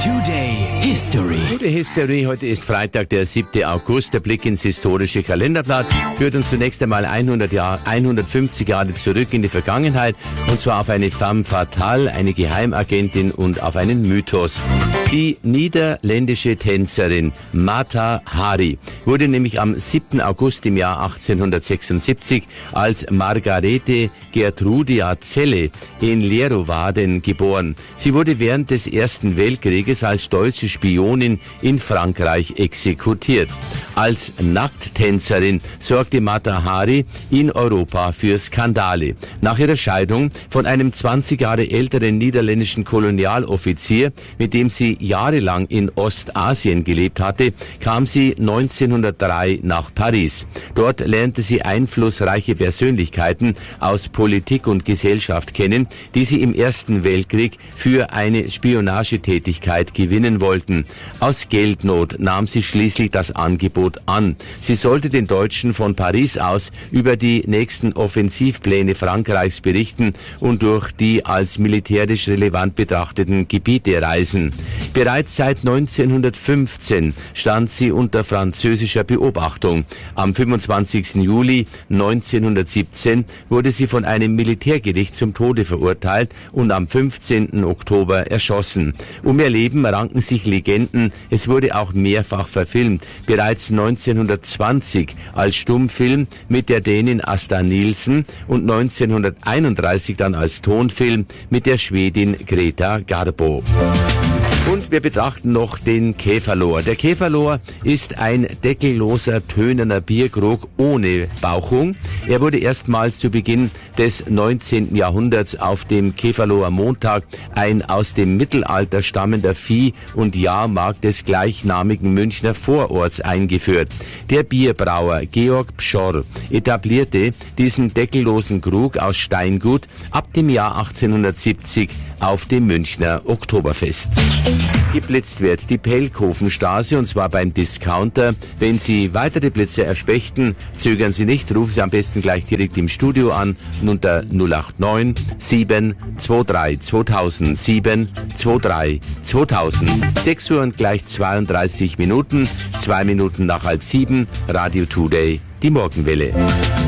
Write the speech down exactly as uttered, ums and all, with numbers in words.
Today History. Today History, heute ist Freitag, der siebte August. Der Blick ins historische Kalenderblatt führt uns zunächst einmal hundert Jahre, hundertfünfzig Jahre zurück in die Vergangenheit, und zwar auf eine femme fatale, eine Geheimagentin, und auf einen Mythos. Die niederländische Tänzerin Mata Hari wurde nämlich am siebten August im Jahr achtzehnhundertsechsundsiebzig als Margarete Gertrudia Zelle in Leeuwarden geboren. Sie wurde während des Ersten Weltkrieges als deutsche Spionin in Frankreich exekutiert. Als Nackttänzerin sorgte Mata Hari in Europa für Skandale. Nach ihrer Scheidung von einem zwanzig Jahre älteren niederländischen Kolonialoffizier, mit dem sie jahrelang in Ostasien gelebt hatte, kam sie neunzehnhundertdrei nach Paris. Dort lernte sie einflussreiche Persönlichkeiten aus Politik und Gesellschaft kennen, die sie im Ersten Weltkrieg für eine Spionagetätigkeit gewinnen wollten. Aus Geldnot nahm sie schließlich das Angebot an. Sie sollte den Deutschen von Paris aus über die nächsten Offensivpläne Frankreichs berichten und durch die als militärisch relevant betrachteten Gebiete reisen. Bereits seit neunzehnhundertfünfzehn stand sie unter französischer Beobachtung. Am fünfundzwanzigsten Juli neunzehnhundertsiebzehn wurde sie von einem Militärgericht zum Tode verurteilt und am fünfzehnten Oktober erschossen. Um ihr Leben ranken sich Legenden, es wurde auch mehrfach verfilmt. Bereits neunzehnhundertzwanzig als Stummfilm mit der Dänin Asta Nielsen und neunzehnhunderteinunddreißig dann als Tonfilm mit der Schwedin Greta Garbo. Und wir betrachten noch den Käferlohr. Der Käferlohr ist ein deckelloser, tönerner Bierkrug ohne Bauchung. Er wurde erstmals zu Beginn des neunzehnten Jahrhunderts auf dem Käferloher Montag, ein aus dem Mittelalter stammender Vieh- und Jahrmarkt des gleichnamigen Münchner Vororts, eingeführt. Der Bierbrauer Georg Pschorr etablierte diesen deckellosen Krug aus Steingut ab dem Jahr achtzehnhundertsiebzig auf dem Münchner Oktoberfest. Geblitzt wird die Pelkhofenstraße, und zwar beim Discounter. Wenn Sie weitere Blitze erspächten, zögern Sie nicht, rufen Sie am besten gleich direkt im Studio an unter null acht neun sieben zwei drei zweitausend, sieben zwei drei zweitausend. sechs Uhr und gleich zweiunddreißig Minuten, zwei Minuten nach halb sieben, Radio Today, die Morgenwelle.